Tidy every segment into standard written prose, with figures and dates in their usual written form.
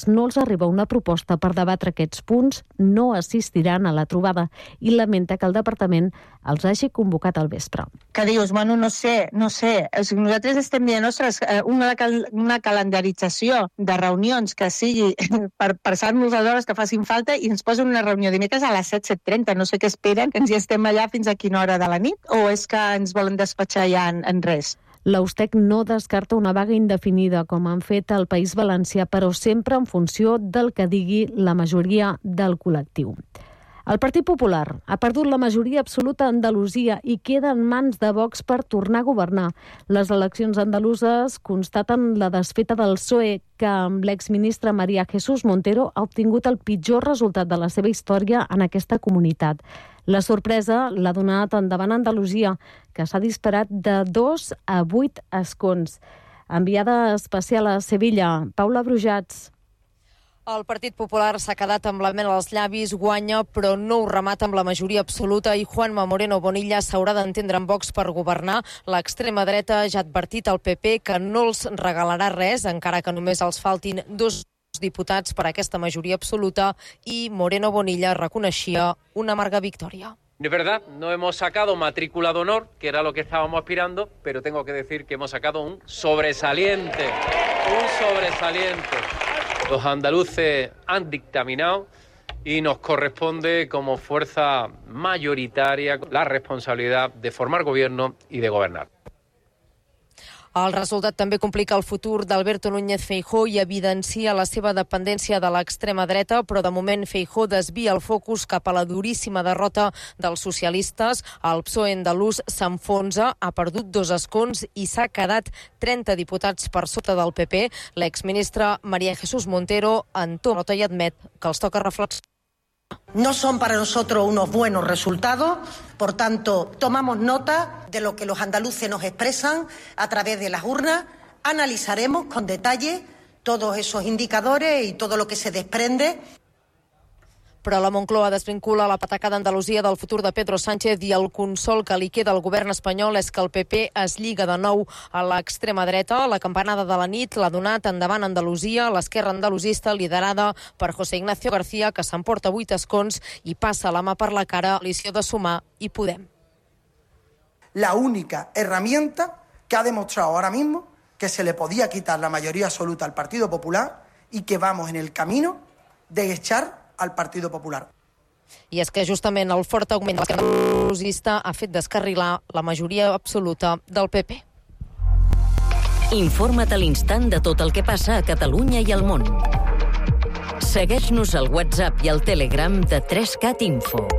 no els arriba una proposta per debatre aquests punts, no assistiran a la trobada i lamenta que el departament els hagi convocat al vespre. Que dius, bueno, no sé. Nosaltres estem dient, ostres, una calendarització de reunions que sigui per passar-nos les hores que facin falta i ens posen una reunió dimecres a les 7:30. No sé què esperen, que ens hi estem allà fins a quina hora de la nit, o és que ens volen despatxar ja en res? L'Austec no descarta una vaga indefinida, com han fet al País Valencià, però sempre en funció del que digui la majoria del col·lectiu. El Partit Popular ha perdut la majoria absoluta a Andalusia i queda en mans de Vox per tornar a governar. Les eleccions andaluses constaten la desfeta del PSOE, que amb l'exministre María Jesús Montero ha obtingut el pitjor resultat de la seva història en aquesta comunitat. La sorpresa l'ha donat endavant Andalusia, que s'ha disparat de 2 a 8 escons. Enviada especial a Sevilla, Paula Brujats. El Partit Popular s'ha quedat amb la mel als llavis, guanya, però no ho remata amb la majoria absoluta i Juanma Moreno Bonilla s'haurà d'entendre amb Vox per governar. L'extrema dreta ja ha advertit al PP que no els regalarà res, encara que només els faltin 2 diputats per a aquesta majoria absoluta, i Moreno Bonilla reconeixia una amarga victòria. Es verdad, no hemos sacado matrícula de honor, que era lo que estábamos aspirando, pero tengo que decir que hemos sacado un sobresaliente. Los andaluces han dictaminado y nos corresponde como fuerza mayoritaria la responsabilidad de formar gobierno y de gobernar. El resultat també complica el futur d'Alberto Núñez Feijóo i evidencia la seva dependència de l'extrema dreta, però de moment Feijóo desvia el focus cap a la duríssima derrota dels socialistes. El PSOE andalús s'enfonsa, ha perdut 2 escons i s'ha quedat 30 diputats per sota del PP. L'exministre María Jesús Montero en to nota i admet que els toca reflexionar. No son para nosotros unos buenos resultados, por tanto, tomamos nota de lo que los andaluces nos expresan a través de las urnas, analizaremos con detalle todos esos indicadores y todo lo que se desprende. Però la Moncloa desvincula la patacada d'Andalusia del futur de Pedro Sánchez i el consol que li queda al govern espanyol és que el PP es lliga de nou a l'extrema dreta. La campanada de la nit l'ha donat endavant Andalusia, l'esquerra andalusista liderada per José Ignacio García, que s'emporta 8 escons i passa la mà per la cara a l'Coalició de Sumar i Podem. La única herramienta que ha demostrado ahora mismo que se le podía quitar la mayoría absoluta al Partido Popular y que vamos en el camino de echar al Partido Popular. I és que justament el fort augment de l'esquerra andalusista ha fet descarrilar la majoria absoluta del PP. Informa't a l'instant de tot el que passa a Catalunya i al món. Segueix-nos al WhatsApp i al Telegram de 3CAT Info.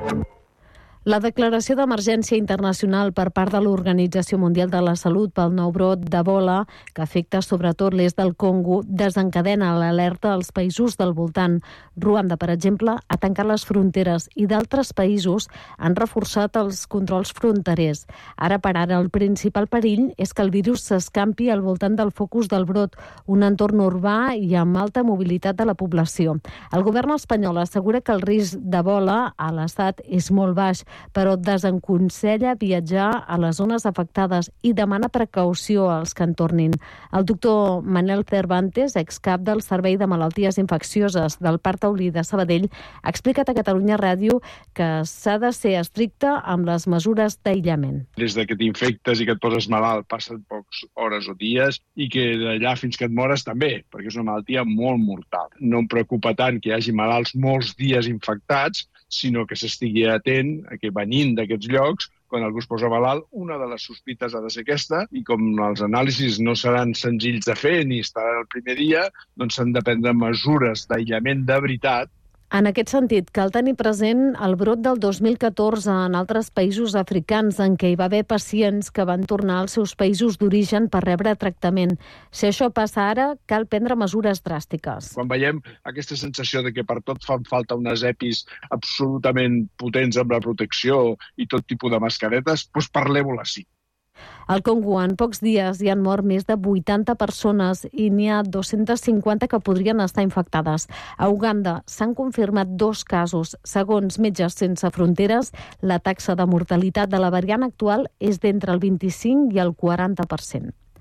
La declaració d'emergència internacional per part de l'Organització Mundial de la Salut pel nou brot d'Ebola, que afecta sobretot l'est del Congo, desencadena l'alerta als països del voltant. Ruanda, per exemple, ha tancat les fronteres i d'altres països han reforçat els controls fronterers. Ara per ara, el principal perill és que el virus s'escampi al voltant del focus del brot, un entorn urbà i amb alta mobilitat de la població. El govern espanyol assegura que el risc d'Ebola a l'estat és molt baix, però desenconsella viatjar a les zones afectades i demana precaució als que en tornin. El doctor Manel Cervantes, excap del Servei de Malalties Infeccioses del Parc Taulí de Sabadell, ha explicat a Catalunya Ràdio que s'ha de ser estricte amb les mesures d'aïllament. Des que t'infectes i que et poses malalt passen poques hores o dies i que d'allà fins que et mores també, perquè és una malaltia molt mortal. No em preocupa tant que hi hagi malalts molts dies infectats, sinó que s'estigui atent a que venint d'aquests llocs, quan algú es posa malalt, una de les sospites ha de ser aquesta, i com els anàlisis no seran senzills de fer ni estaran el primer dia, doncs s'han de prendre mesures d'aïllament de veritat. En aquest sentit, cal tenir present el brot del 2014 en altres països africans en què hi va haver pacients que van tornar als seus països d'origen per rebre tractament. Si això passa ara, cal prendre mesures dràstiques. Quan veiem aquesta sensació de que per tot fan falta unes EPIs absolutament potents amb la protecció i tot tipus de mascaretes, doncs parlem-ho així. Al Congo, en pocs dies, hi han mort més de 80 persones i n'hi ha 250 que podrien estar infectades. A Uganda s'han confirmat 2 casos. Segons Metges Sense Fronteres, la taxa de mortalitat de la variant actual és d'entre el 25 i el 40%.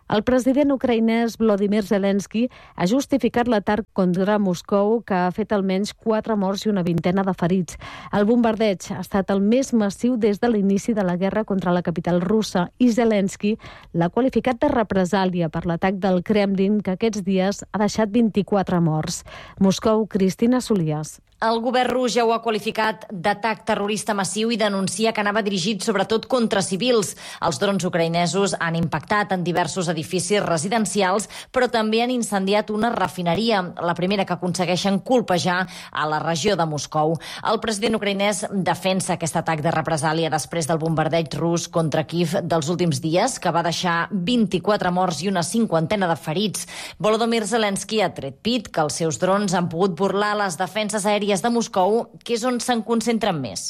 El president ucraïnès Volodymyr Zelensky ha justificat l'atac contra Moscou, que ha fet almenys 4 morts i una vintena de ferits. El bombardeig ha estat el més massiu des de l'inici de la guerra contra la capital russa i Zelensky l'ha qualificat de represàlia per l'atac del Kremlin, que aquests dies ha deixat 24 morts. Moscou, Cristina Solias. El govern rus ja ho ha qualificat d'atac terrorista massiu i denuncia que anava dirigit sobretot contra civils. Els drons ucraïnesos han impactat en diversos edificis residencials, però també han incendiat una refineria, la primera que aconsegueixen colpejar a la regió de Moscou. El president ucraïnès defensa aquest atac de represàlia després del bombardeig rus contra Kiev dels últims dies, que va deixar 24 morts i una cinquantena de ferits. Volodymyr Zelensky ha tret pit que els seus drons han pogut burlar les defenses aèries de Moscou, que és on se'n concentren més.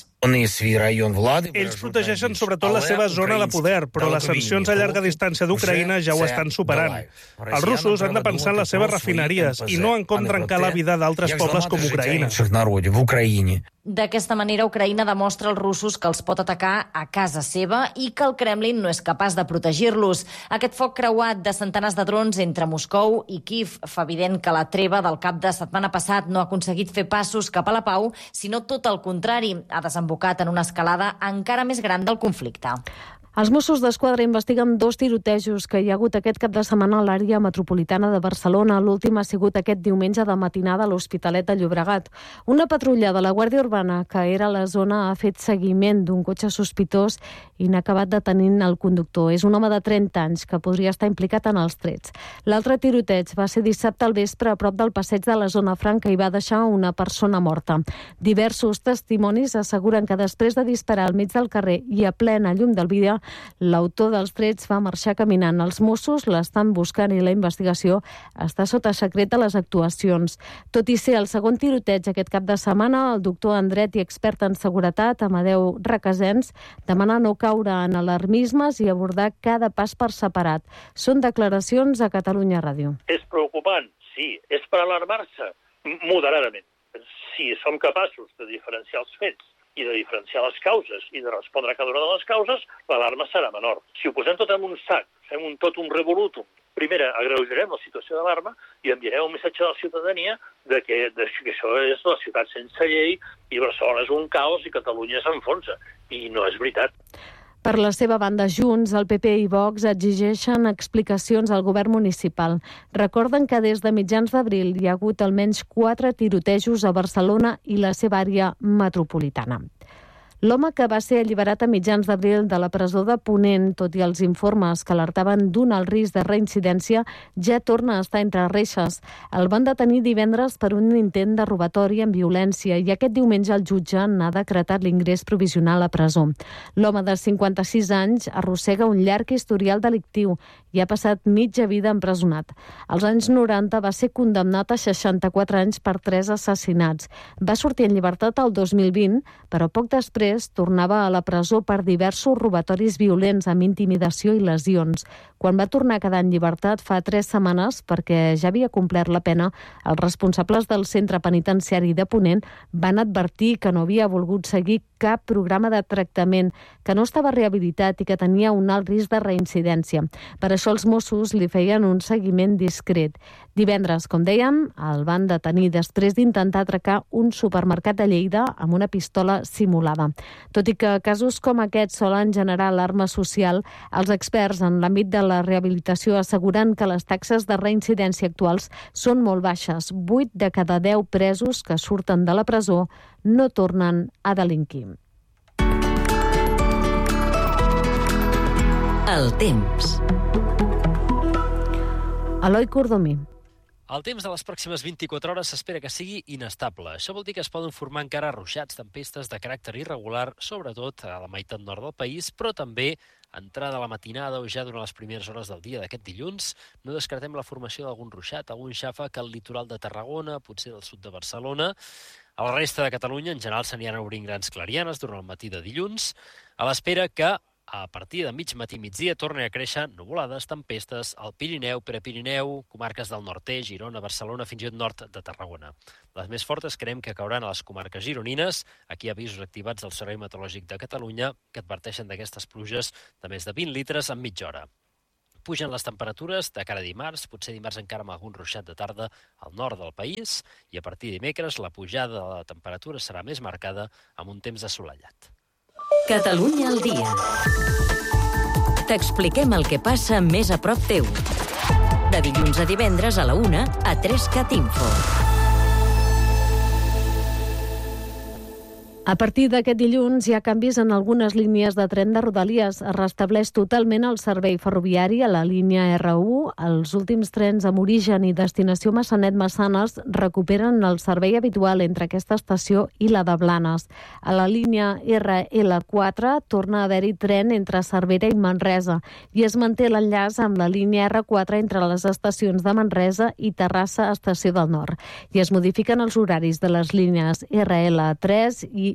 Ells protegeixen sobretot la seva zona de poder, però les sancions a llarga distància d'Ucraïna ja ho estan superant. Els russos han de pensar en les seves refineries i no en com trencar la vida d'altres pobles com Ucraïna. D'aquesta manera, Ucraïna demostra als russos que els pot atacar a casa seva i que el Kremlin no és capaç de protegir-los. Aquest foc creuat de centenars de drons entre Moscou i Kiev fa evident que la treva del cap de setmana passat no ha aconseguit fer passos cap a la pau, sinó tot el contrari, ha desembocat en una escalada encara més gran del conflicte. Els Mossos d'Esquadra investiguen 2 tirotejos que hi ha hagut aquest cap de setmana a l'àrea metropolitana de Barcelona. L'últim ha sigut aquest diumenge de matinada a l'Hospitalet de Llobregat. Una patrulla de la Guàrdia Urbana que era a la zona ha fet seguiment d'un cotxe sospitós i n'ha acabat detenint el conductor. És un home de 30 anys que podria estar implicat en els trets. L'altre tiroteig va ser dissabte al vespre a prop del passeig de la Zona Franca i va deixar una persona morta. Diversos testimonis asseguren que després de disparar al mig del carrer i a plena llum del dia, l'autor dels trets va marxar caminant. Els Mossos l'estan buscant i la investigació està sota secret a les actuacions. Tot i ser el segon tiroteig aquest cap de setmana, el doctor en dret i expert en seguretat, Amadeu Requesens, demana no caure en alarmismes i abordar cada pas per separat. Són declaracions a Catalunya Ràdio. És preocupant? Sí. És per alarmar-se? Moderadament. Si som capaços de diferenciar els fets i de diferenciar les causes i de respondre a cada una de les causes, l'alarma serà menor. Si ho posem tot en un sac, fem tot un revolutum, primer agreujarem la situació d'alarma i enviarem un missatge a la ciutadania de que això és la ciutat sense llei i Barcelona és un caos i Catalunya s'enfonsa. I no és veritat. Per la seva banda, Junts, el PP i Vox exigeixen explicacions al govern municipal. Recorden que des de mitjans d'abril hi ha hagut almenys 4 tirotejos a Barcelona i la seva àrea metropolitana. L'home que va ser alliberat a mitjans d'abril de la presó de Ponent, tot i els informes que alertaven d'un alt risc de reincidència, ja torna a estar entre reixes. El van detenir divendres per un intent de robatori amb violència i aquest diumenge el jutge n'ha decretat l'ingrés provisional a presó. L'home de 56 anys arrossega un llarg historial delictiu i ha passat mitja vida empresonat. Als anys 90 va ser condemnat a 64 anys per 3 assassinats. Va sortir en llibertat el 2020, però poc després tornava a la presó per diversos robatoris violents amb intimidació i lesions. Quan va tornar a quedar en llibertat fa 3 setmanes, perquè ja havia complert la pena, els responsables del centre penitenciari de Ponent van advertir que no havia volgut seguir cap programa de tractament, que no estava rehabilitat i que tenia un alt risc de reincidència. Per això els Mossos li feien un seguiment discret. Divendres, com dèiem, el van detenir després d'intentar atracar un supermercat de Lleida amb una pistola simulada. Tot i que casos com aquests solen generar alarma social, els experts en l'àmbit de la rehabilitació asseguren que les taxes de reincidència actuals són molt baixes. 8 de cada 10 presos que surten de la presó no tornen a delinquir. El temps. Eloi Cordomí. El temps de les pròximes 24 hores s'espera que sigui inestable. Això vol dir que es poden formar encara ruixats, tempestes de caràcter irregular, sobretot a la meitat nord del país, però també entrada a la matinada o ja durant les primeres hores del dia d'aquest dilluns. No descartem la formació d'algun ruixat, algun xàfec al litoral de Tarragona, potser del sud de Barcelona. A la resta de Catalunya, en general, s'aniran obrint grans clarianes durant el matí de dilluns, a l'espera que a partir de mig matí migdia tornen a créixer nuvolades, tempestes al Pirineu, Prepirineu, comarques del nord-est, Girona, Barcelona, fins i tot nord de Tarragona. Les més fortes creiem que cauran a les comarques gironines. Aquí hi ha avisos activats del Servei Meteorològic de Catalunya que adverteixen d'aquestes pluges de més de 20 litres en mitja hora. pugen les temperatures de cara a dimarts, potser dimarts encara amb algun ruixat de tarda al nord del país, i a partir de dimecres la pujada de la temperatura serà més marcada amb un temps assolellat. Catalunya al dia. T'expliquem el que passa més a prop teu. De dilluns a divendres a la 1 a 3CAT Info. A partir d'aquest dilluns hi ha canvis en algunes línies de tren de Rodalies. Es restableix totalment el servei ferroviari a la línia R1. Els últims trens amb origen i destinació Massanet-Massanes recuperen el servei habitual entre aquesta estació i la de Blanes. A la línia RL4 torna a haver-hi tren entre Cervera i Manresa i es manté l'enllaç amb la línia R4 entre les estacions de Manresa i Terrassa, estació del Nord. I es modifiquen els horaris de les línies RL3 i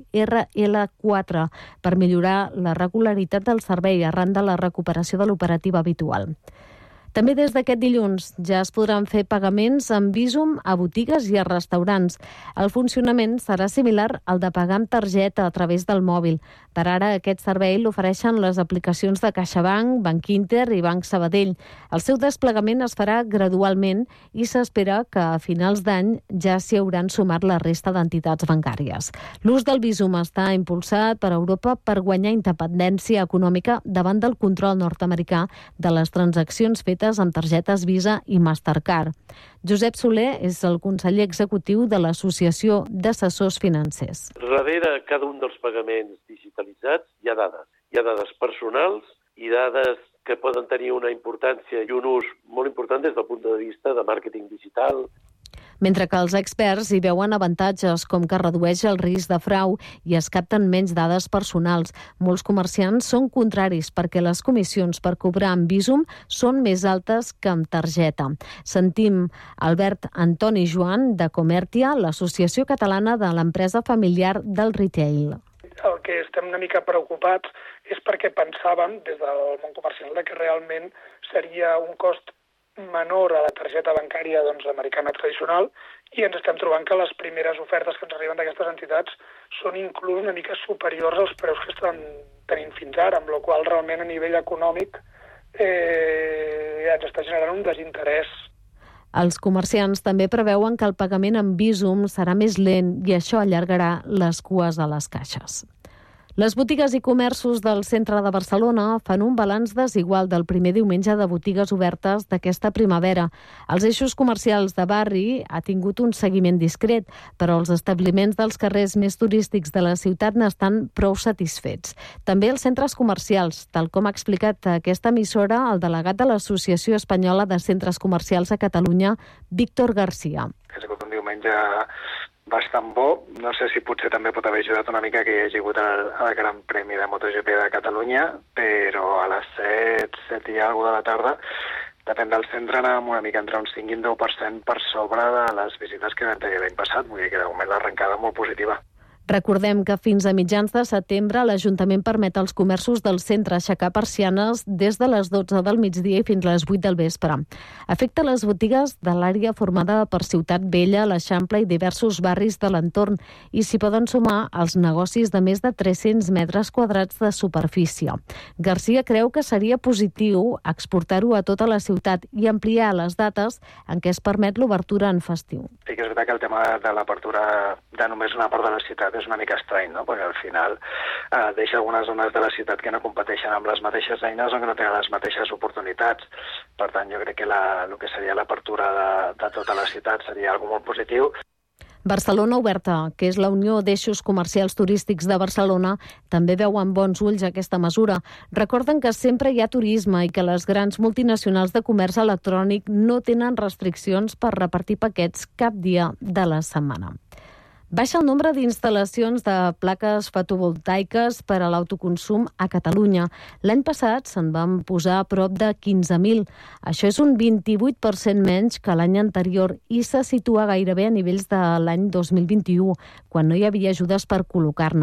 RL4 per millorar la regularitat del servei arran de la recuperació de l'operativa habitual. També des d'aquest dilluns ja es podran fer pagaments amb Bizum a botigues i a restaurants. El funcionament serà similar al de pagar amb targeta a través del mòbil. Per ara, aquest servei l'ofereixen les aplicacions de CaixaBank, Bankinter i Banc Sabadell. El seu desplegament es farà gradualment i s'espera que a finals d'any ja s'hi hauran sumat la resta d'entitats bancàries. L'ús del Bizum està impulsat per Europa per guanyar independència econòmica davant del control nord-americà de les transaccions fetes amb targetes Visa i Mastercard. Josep Soler és el conseller executiu de l'Associació d'Assessors Financers. Darrere cada un dels pagaments digitalitzats hi ha dades. Hi ha dades personals i dades que poden tenir una importància i un ús molt important des del punt de vista de màrqueting digital. Mentre que els experts hi veuen avantatges com que redueix el risc de frau i es capten menys dades personals. Molts comerciants són contraris perquè les comissions per cobrar amb Bizum són més altes que amb targeta. Sentim Albert Antoni Joan de Comertia, l'Associació Catalana de l'Empresa Familiar del Retail. El que estem una mica preocupats és perquè pensàvem des del món comercial que realment seria un cost menor a la targeta bancària americana tradicional i ens estem trobant que les primeres ofertes que ens arriben d'aquestes entitats són inclús una mica superiors als preus que estan tenint fins ara, amb la qual realment a nivell econòmic ens està generant un desinterès. Els comerciants també preveuen que el pagament amb Bizum serà més lent i això allargarà les cues a les caixes. Les botigues i comerços del centre de Barcelona fan un balanç desigual del primer diumenge de botigues obertes d'aquesta primavera. Els eixos comercials de barri ha tingut un seguiment discret, però els establiments dels carrers més turístics de la ciutat n'estan prou satisfets. També els centres comercials, tal com ha explicat a aquesta emissora el delegat de l'Associació Espanyola de Centres Comercials a Catalunya, Víctor García. Ha sigut un diumenge bastant bo. No sé si potser també pot haver ajudat una mica que hi hagi hagut el Gran Premi de MotoGP de Catalunya, però a les 7 i alguna de la tarda, depèn del centre, anàvem una mica entre un 5 i un 10% per sobre de les visites que vam tenir l'any passat. Vull dir que de moment l'arrencada molt positiva. Recordem que fins a mitjans de setembre l'Ajuntament permet als comerços del centre aixecar persianes des de les 12 del migdia i fins a les 8 del vespre. Afecta les botigues de l'àrea formada per Ciutat Vella, l'Eixample i diversos barris de l'entorn i s'hi poden sumar els negocis de més de 300 metres quadrats de superfície. Garcia creu que seria positiu exportar-ho a tota la ciutat i ampliar les dates en què es permet l'obertura en festiu. Sí que és veritat que el tema de l'apertura de només una part de la ciutat és una mica estrany, no? Perquè al final deixa algunes zones de la ciutat que no competeixen amb les mateixes eines o que no tenen les mateixes oportunitats. Per tant, jo crec que el que seria l'apertura de tota la ciutat seria algo molt positiu. Barcelona Oberta, que és la Unió d'Eixos Comercials Turístics de Barcelona, també veu amb bons ulls aquesta mesura. Recorden que sempre hi ha turisme i que les grans multinacionals de comerç electrònic no tenen restriccions per repartir paquets cap dia de la setmana. Baixa el nombre d'instal·lacions de plaques fotovoltaiques per a l'autoconsum a Catalunya. L'any passat se'n van posar a prop de 15.000. Això és un 28% menys que l'any anterior i se situa gairebé a nivells de l'any 2021, quan no hi havia ajudes per col·locar-ne.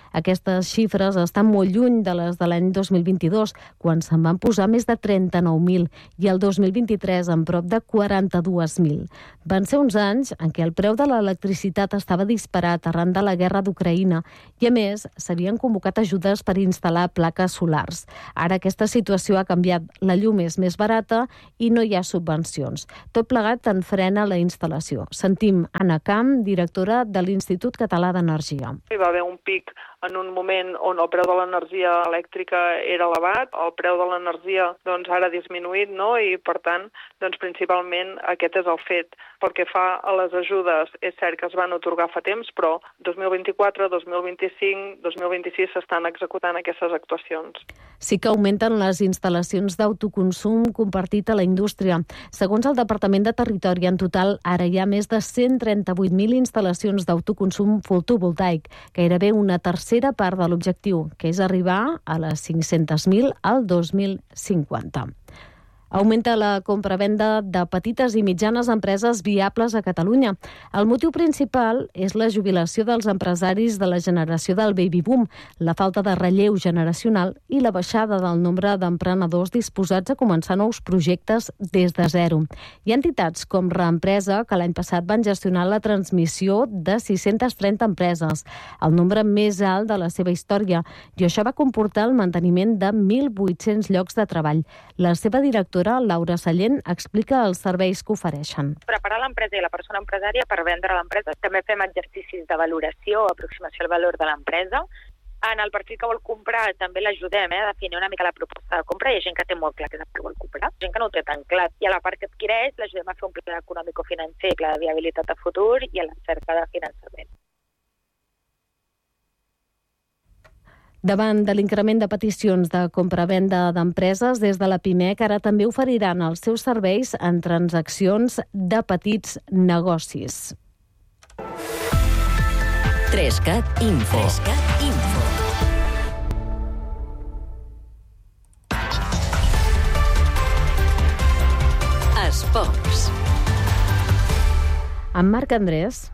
Aquestes xifres estan molt lluny de les de l'any 2022, quan se'n van posar més de 39.000, i el 2023 en prop de 42.000. Van ser uns anys en què el preu de l'electricitat estava disparat arran de la guerra d'Ucraïna i, a més, s'havien convocat ajudes per instal·lar plaques solars. Ara aquesta situació ha canviat. La llum és més barata i no hi ha subvencions. Tot plegat en frena la instal·lació. Sentim Anna Camp, directora de l'Institut Català d'Energia. Hi va haver un pic en un moment on el preu de l'energia elèctrica era elevat, el preu de l'energia ara ha disminuït, no? I per tant, principalment aquest és el fet. Pel que fa a les ajudes, és cert que es van atorgar fa temps, però 2024, 2025, 2026 s'estan executant aquestes actuacions. Sí que augmenten les instal·lacions d'autoconsum compartit a la indústria. Segons el Departament de Territori, en total ara hi ha més de 138.000 instal·lacions d'autoconsum fotovoltaic, gairebé una tercera part de l'objectiu, que és arribar a les 500.000 al 2050. Augmenta la compra-venda de petites i mitjanes empreses viables a Catalunya. El motiu principal és la jubilació dels empresaris de la generació del baby boom, la falta de relleu generacional i la baixada del nombre d'emprenedors disposats a començar nous projectes des de zero. Hi ha entitats com Reempresa que l'any passat van gestionar la transmissió de 630 empreses, el nombre més alt de la seva història, i això va comportar el manteniment de 1.800 llocs de treball. La seva directora, Laura Sallent, explica els serveis que ofereixen. Preparar l'empresa i la persona empresària per vendre l'empresa. També fem exercicis de valoració o aproximació al valor de l'empresa. En el perfil que vol comprar també l'ajudem a definir una mica la proposta de compra. Hi ha gent que té molt clar què és el que vol comprar, gent que no ho té tan clar. I a la part que adquireix l'ajudem a fer un pla econòmico-financer, pla de viabilitat a futur i a la cerca de finançament. Davant de l'increment de peticions de compra-venda d'empreses, des de la PIMEC ara també oferiran els seus serveis en transaccions de petits negocis. 3CAT Info. Esports. Amb Marc Andrés.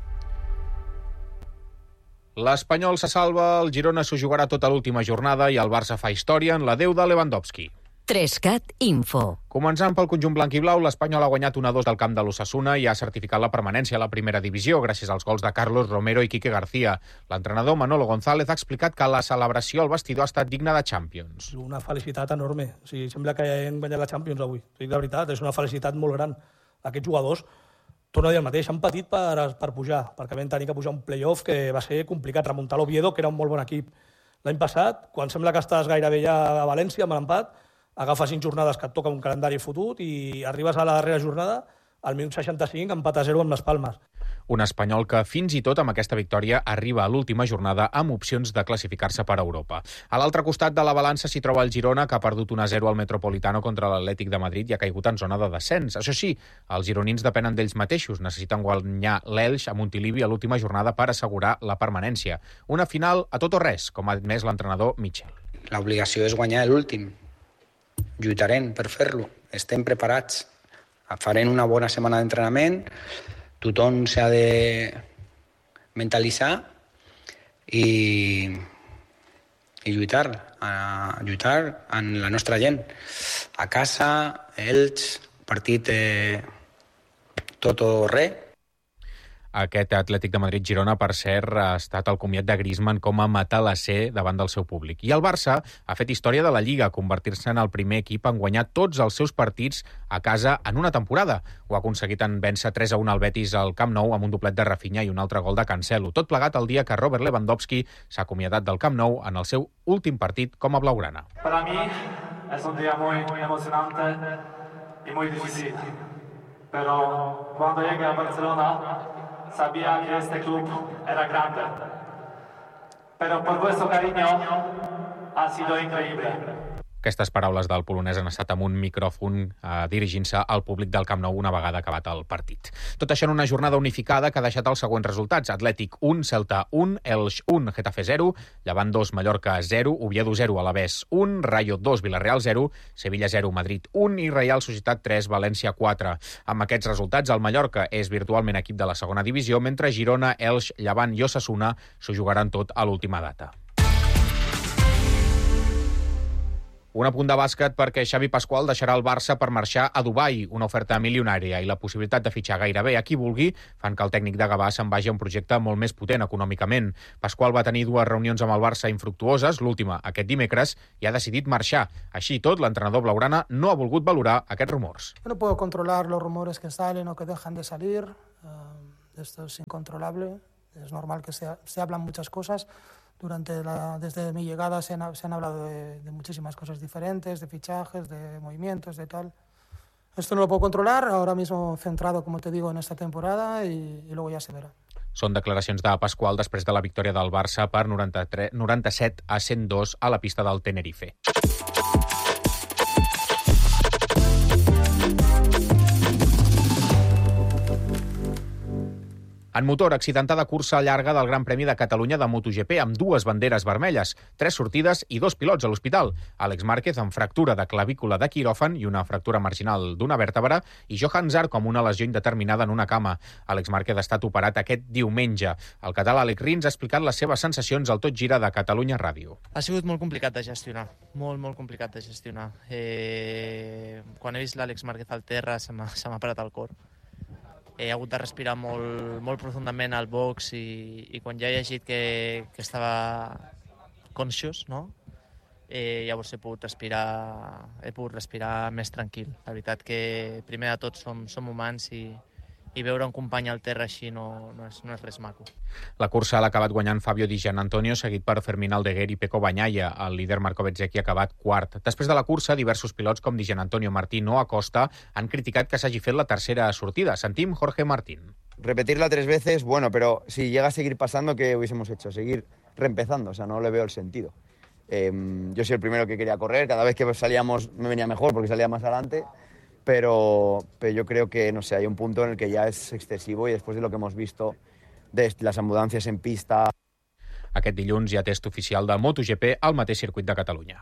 L'Espanyol se salva, el Girona s'ho jugarà tota l'última jornada i el Barça fa història en l'adeu de Lewandowski. 3CAT Info. Començant pel conjunt blanc i blau, l'Espanyol ha guanyat 1-2 del camp de l'Osasuna i ha certificat la permanència a la primera divisió gràcies als gols de Carlos Romero i Quique García. L'entrenador Manolo González ha explicat que la celebració al vestidor ha estat digna de Champions. Una felicitat enorme. Sembla que hem guanyat la Champions avui. De veritat, és una felicitat molt gran. Aquests jugadors, torno a dir el mateix, han patit per pujar, perquè vam tenir que pujar un play-off que va ser complicat, remuntar l'Oviedo, que era un molt bon equip. L'any passat, quan sembla que estàs gairebé ja a València amb l'empat, agafes 5 jornades que et toca un calendari fotut i arribes a la darrera jornada, al minut 65, empat a 0 amb les Palmes. Un Espanyol que fins i tot amb aquesta victòria arriba a l'última jornada amb opcions de classificar-se per Europa. A l'altre costat de la balança s'hi troba el Girona, que ha perdut 1-0 al Metropolitano contra l'Atlètic de Madrid i ha caigut en zona de descens. Això sí, els gironins depenen d'ells mateixos. Necessiten guanyar l'Elx a Montilivi a l'última jornada per assegurar la permanència. Una final a tot o res, com ha admès l'entrenador Michel. L'obligació és guanyar l'últim. Lluitarem per fer-lo. Estem preparats. Farem una bona setmana d'entrenament. Tothom s'ha de mentalitzar i lluitar amb la nostra gent. A casa, Elx, partit tot o res. Aquest Atlètic de Madrid-Girona, per cert, ha estat el comiat de Griezmann com a matalasser davant del seu públic. I el Barça ha fet història de la Lliga, convertir-se en el primer equip en guanyar tots els seus partits a casa en una temporada. Ho ha aconseguit en vèncer 3-1 al Betis al Camp Nou amb un doblet de Rafinha i un altre gol de Cancelo. Tot plegat el dia que Robert Lewandowski s'ha acomiadat del Camp Nou en el seu últim partit com a blaugrana. Para mí es un día muy emocionante y muy difícil. Pero cuando llegué a Barcelona sabía que este club era grande, pero por vuestro cariño ha sido increíble. Aquestes paraules del polonès han estat amb un micròfon dirigint-se al públic del Camp Nou una vegada acabat el partit. Tot això en una jornada unificada que ha deixat els següents resultats. Atlètic 1, Celta 1, Elx 1, Getafe 0, Llevant 2, Mallorca 0, Oviedo 0, Alavés 1, Rayo 2, Villarreal 0, Sevilla 0, Madrid 1 i Reial Societat 3, València 4. Amb aquests resultats, el Mallorca és virtualment equip de la segona divisió, mentre Girona, Elx, Llevant i Osasuna s'ho jugaran tot a l'última data. Un apunt de bàsquet perquè Xavi Pasqual deixarà el Barça per marxar a Dubai, una oferta milionària i la possibilitat de fitxar gairebé a qui vulgui fan que el tècnic de Gavà se'n vagi a un projecte molt més potent econòmicament. Pasqual va tenir 2 reunions amb el Barça infructuoses, l'última aquest dimecres, i ha decidit marxar. Així i tot, l'entrenador blaugrana no ha volgut valorar aquests rumors. Yo no puedo controlar los rumores que salen o que dejan de salir. Esto es incontrolable. Es normal que se hablan muchas cosas. Desde mi llegada se han hablado de muchísimas cosas diferentes, de fichajes, de movimientos, de tal. Esto no lo puedo controlar, ahora mismo centrado, como te digo, en esta temporada y luego ya se verá. Són declaracions de Pasqual després de la victòria del Barça per 97-102 a la pista del Tenerife. En motor, accidentada cursa llarga del Gran Premi de Catalunya de MotoGP amb 2 banderes vermelles, 3 sortides i 2 pilots a l'hospital. Àlex Márquez amb fractura de clavícula de quiròfan i una fractura marginal d'una vèrtebra i Johan Zarco amb una lesió indeterminada en una cama. Àlex Márquez ha estat operat aquest diumenge. El català Àlex Rins ha explicat les seves sensacions al Tot Gira de Catalunya Ràdio. Ha sigut molt complicat de gestionar, molt complicat de gestionar. Quan he vist l'Àlex Márquez al terra se m'ha parat el cor. He hagut de respirar molt profundament al box i quan ja he llegit que estava conscious, no? Llavors he pogut respirar més tranquil. La veritat que primer de tot som humans i veure un company al terra així no és res maco. La cursa l'ha acabat guanyant Fabio Di Gianantonio, seguit per Fermín Aldeguer i Pecco Bagnaia. El líder Marco Bezzecchi ha acabat quart. Després de la cursa, diversos pilots com Di Gianantonio, Martín o Acosta han criticat que s'hagi fet la tercera sortida. Sentim Jorge Martín. Repetirla 3 veces, bueno, pero si llega a seguir pasando, ¿qué hubiésemos hecho? Seguir reempezando, o sea, no le veo el sentido. Yo soy el primero que quería correr, cada vez que salíamos me venía mejor porque salía más adelante. Pero yo creo que, no sé, hay un punto en el que ya es excesivo y después de lo que hemos visto de las ambulancias en pista. Aquest dilluns hi ha test oficial de MotoGP al mateix circuit de Catalunya.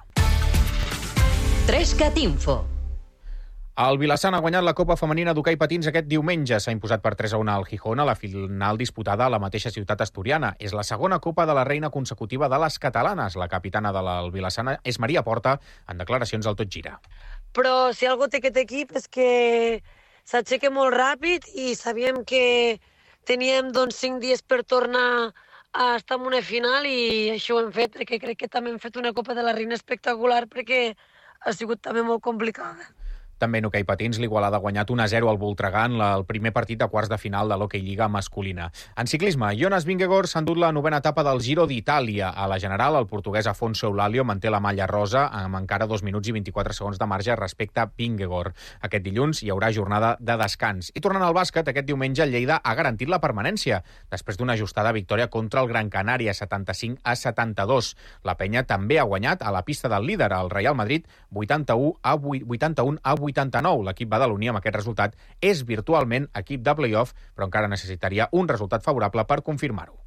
3cat Info. El Vilassant ha guanyat la Copa Femenina d'hoquei patins aquest diumenge. S'ha imposat per 3-1 al Gijón a la final disputada a la mateixa ciutat asturiana. És la segona Copa de la Reina consecutiva de les catalanes. La capitana del Vilassant és Maria Porta, en declaracions al Tot Gira. Però si algo té aquest equip és que s'aixeca molt ràpid i sabíem que teníem 5 dies per tornar a estar en una final i això ho hem fet, perquè crec que també hem fet una Copa de la Reina espectacular perquè ha sigut també molt complicada. També en hoquei patins, l'Igualada ha guanyat 1-0 al Voltregà en el primer partit de quarts de final de l'Hockey Lliga masculina. En ciclisme, Jonas Vingegaard s'ha endut la 9ª etapa del Giro d'Itàlia. A la general, el portuguès Afonso Eulalio manté la malla rosa amb encara 2 minuts i 24 segons de marge respecte a Vingegaard. Aquest dilluns hi haurà jornada de descans. I tornant al bàsquet, aquest diumenge el Lleida ha garantit la permanència després d'una ajustada victòria contra el Gran Canària, 75-72. La penya també ha guanyat a la pista del líder, el Real Madrid, 81-89. L'equip badaloní amb aquest resultat és virtualment equip de play-off, però encara necessitaria un resultat favorable per confirmar-ho.